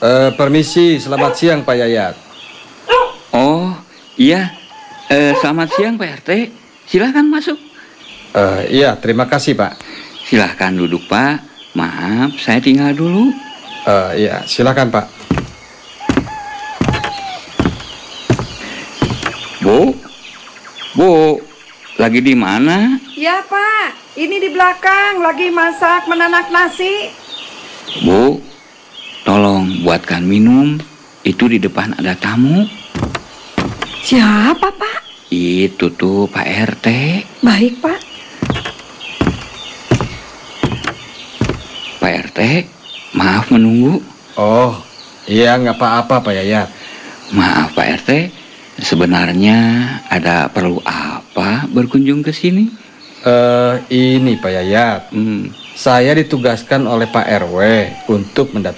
Permisi, selamat siang Pak Yayat. Oh, iya. Selamat siang Pak RT. Silahkan masuk. Iya, terima kasih Pak. Silahkan duduk Pak. Maaf, saya tinggal dulu. Iya, silakan Pak. Bu, lagi di mana? Ya Pak, ini di belakang lagi masak menanak nasi. Bu, tolong buatkan minum. Itu di depan ada tamu. Siapa Pak? Itu tuh Pak RT. Baik Pak. Pak RT, maaf menunggu. Oh, iya nggak apa-apa Pak Yayat. Maaf Pak RT, sebenarnya ada perlu apa berkunjung ke sini? Ini Pak Yayat. Saya ditugaskan oleh Pak RW untuk mendatangi